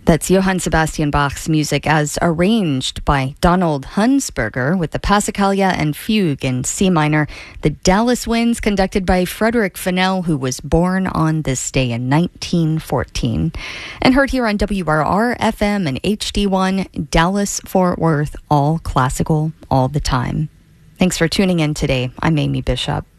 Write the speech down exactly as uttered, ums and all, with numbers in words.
That's Johann Sebastian Bach's music as arranged by Donald Hunsberger with the Passacaglia and Fugue in C minor. The Dallas Winds conducted by Frederick Fennell, who was born on this day in nineteen fourteen. And heard here on W R R F M and H D one, Dallas, Fort Worth, all classical, all the time. Thanks for tuning in today. I'm Amy Bishop.